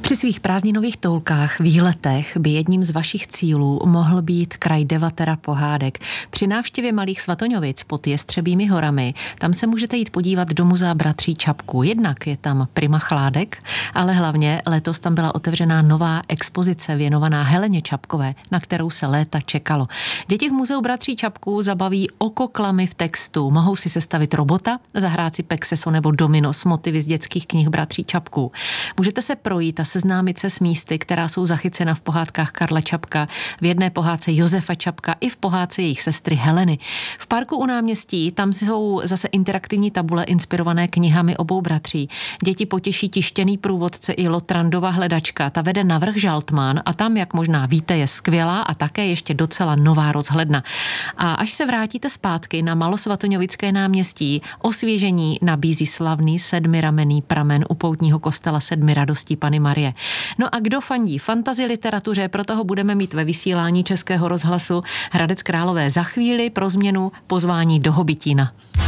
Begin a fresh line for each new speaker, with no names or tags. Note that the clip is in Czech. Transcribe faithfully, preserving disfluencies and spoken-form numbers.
Při svých prázdninových toulkách, výletech by jedním z vašich cílů mohl být kraj Devatera pohádek. Při návštěvě Malých Svatoňovic pod Jestřebími horami, tam se můžete jít podívat do muzea bratří Čapků. Jednak je tam Prima Chládek, ale hlavně letos tam byla otevřená nová expozice věnovaná Heleně Čapkové, na kterou se léta čekalo. Děti v muzeu bratří Čapků zabaví okoklamy v textu. Mohou si sestavit robota, zahrát si Pexeso nebo domino s motivy z dětských knih bratří Čapků. Můžete se projít a seznámit se s místy, která jsou zachycena v pohádkách Karla Čapka, v jedné pohádce Josefa Čapka i v pohádce jejich sestry Heleny. V parku u náměstí tam jsou zase interaktivní tabule inspirované knihami obou bratří. Děti potěší tištěný průvodce i Lotrandova hledačka. Ta vede na vrch Žaltmán a tam, jak možná víte, je skvělá a také ještě docela nová rozhledna. A až se vrátíte zpátky na Malosvatoňovické náměstí, osvěžení nabízí slavný sedmiramenný pramen u poutního kostela Sedmi radostí Panny Marie. No a kdo fandí fantasy literatuře, pro toho budeme mít ve vysílání Českého rozhlasu Hradec Králové za chvíli pro změnu pozvání do Hobitína.